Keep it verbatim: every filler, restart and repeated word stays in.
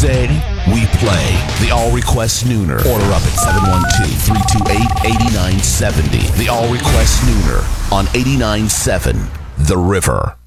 say, we play. The All Request Nooner. Order up at seven one two, three two eight, eight nine seven zero. The All Request Nooner on eighty-nine point seven The River.